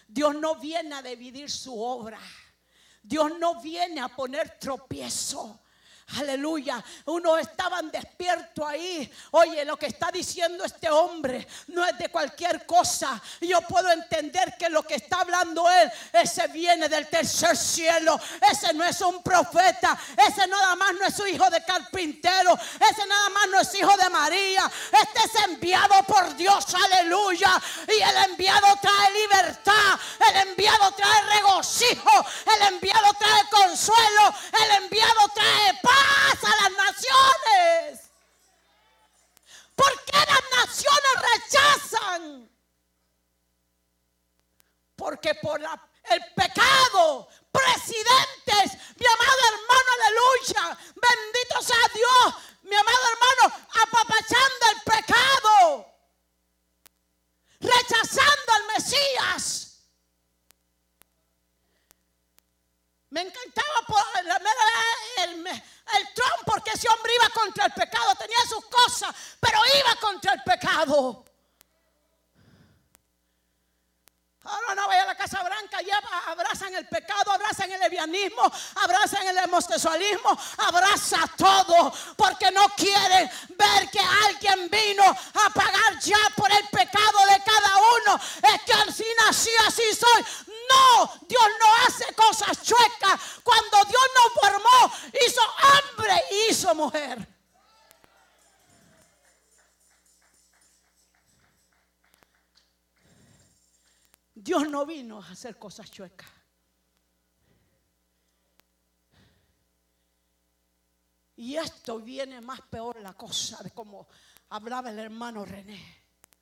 Dios no viene a dividir su obra. Dios no viene a poner tropiezo. Aleluya. Unos estaban despiertos ahí. Oye, lo que está diciendo este hombre no es de cualquier cosa. Yo puedo entender que lo que está hablando él, ese viene del tercer cielo. Ese no es un profeta. Ese nada más no es su hijo de carpintero. Ese nada más no es hijo de María. Este es enviado por Dios. Aleluya. Y el enviado trae libertad. El enviado trae regocijo. El enviado trae consuelo. El enviado trae paz a las naciones. ¿Por qué las naciones rechazan? Porque por el pecado, presidentes, mi amado hermano, aleluya, bendito sea Dios, mi amado hermano, apapachando el pecado, rechazando al Mesías. Me encantaba el Trump, porque ese hombre iba contra el pecado. Tenía sus cosas, pero iba contra el pecado. Ahora no vaya a la Casa Blanca, ya abrazan el pecado, abrazan el lesbianismo, abrazan el homosexualismo, abraza todo, porque no quieren ver que alguien vino a pagar ya por el pecado de cada uno. Es que así nací, así soy. No, Dios no hace cosas chuecas. Cuando Dios nos formó, hizo hombre y hizo mujer. Dios no vino a hacer cosas chuecas. Y esto viene más peor la cosa, de como hablaba el hermano René.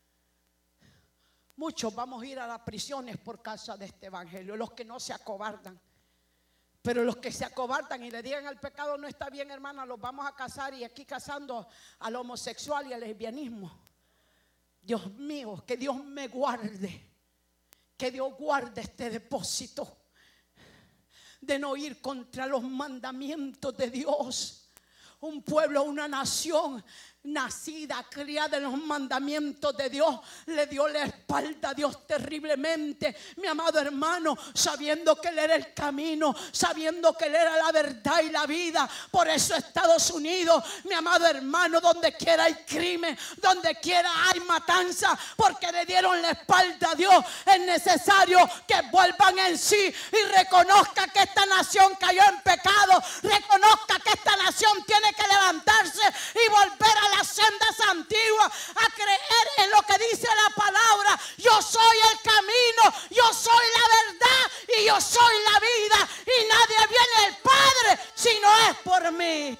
Muchos vamos a ir a las prisiones por causa de este evangelio, los que no se acobardan. Pero los que se acobardan y le digan al pecado no está bien, hermana, los vamos a casar, y aquí casando al homosexual y al lesbianismo. Dios mío, que Dios me guarde. Que Dios guarde este depósito de no ir contra los mandamientos de Dios. Un pueblo, una nación nacida, criada en los mandamientos de Dios, le dio la espalda a Dios terriblemente, mi amado hermano, sabiendo que Él era el camino, sabiendo que Él era la verdad y la vida. Por eso Estados Unidos, mi amado hermano, donde quiera hay crimen, donde quiera hay matanza, porque le dieron la espalda a Dios. Es necesario que vuelvan en sí y reconozcan que esta nación cayó en pecado, reconozca que esta nación tiene que levantarse y volver a las sendas antiguas, a creer en lo que dice la palabra. Yo soy el camino, yo soy la verdad y yo soy la vida, y nadie viene al Padre si no es por mí.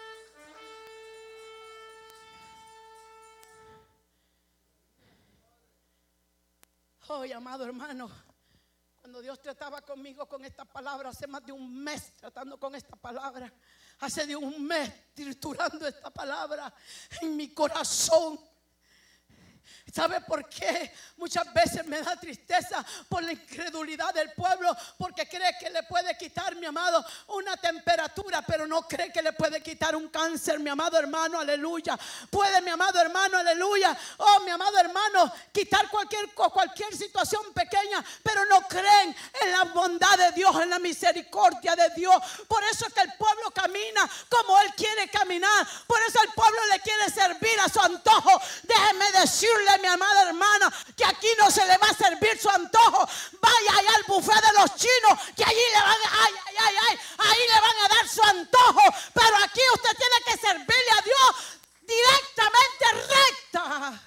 Oh, amado hermano, cuando Dios trataba conmigo con esta palabra, hace más de un mes tratando con esta palabra, hace de un mes triturando esta palabra en mi corazón. ¿Sabe por qué? Muchas veces me da tristeza por la incredulidad del pueblo, porque cree que le puede quitar, mi amado, una temperatura, pero no cree que le puede quitar un cáncer, mi amado hermano, aleluya. Puede, mi amado hermano, aleluya, oh, mi amado hermano, quitar cualquier situación pequeña, pero no creen en la bondad de Dios, en la misericordia de Dios. Por eso es que el pueblo camina como Él quiere caminar. Por eso el pueblo le quiere servir a su antojo. Déjeme decirle, mi amada hermana, que aquí no se le va a servir su antojo. Vaya allá al buffet de los chinos, que allí le van ahí le van a dar su antojo. Pero aquí usted tiene que servirle a Dios directamente, recta.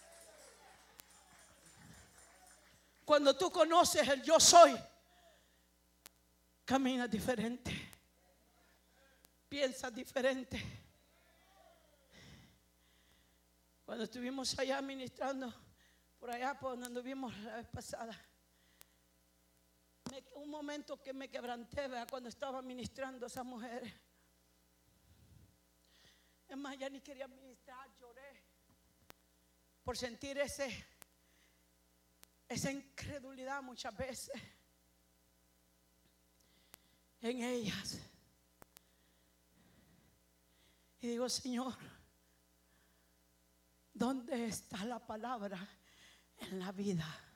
Cuando tú conoces el yo soy, caminas diferente, piensas diferente. Cuando estuvimos allá ministrando, por allá por donde anduvimos la vez pasada, un momento que me quebranté, ¿verdad? Cuando estaba ministrando a esas mujeres. Es más, ya ni quería ministrar, lloré por sentir esa incredulidad muchas veces en ellas. Y digo, Señor, ¿dónde está la palabra en la vida?